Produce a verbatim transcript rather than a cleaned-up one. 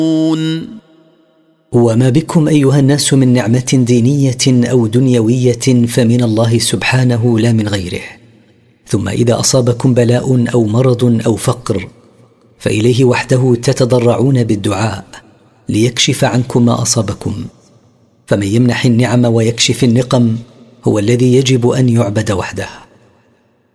وما بكم أيها الناس من نعمة دينية أو دنيوية فمن الله سبحانه لا من غيره. ثم إذا أصابكم بلاء أو مرض أو فقر فإليه وحده تتضرعون بالدعاء ليكشف عنكم ما أصابكم. فمن يمنح النعم ويكشف النقم هو الذي يجب أن يعبد وحده.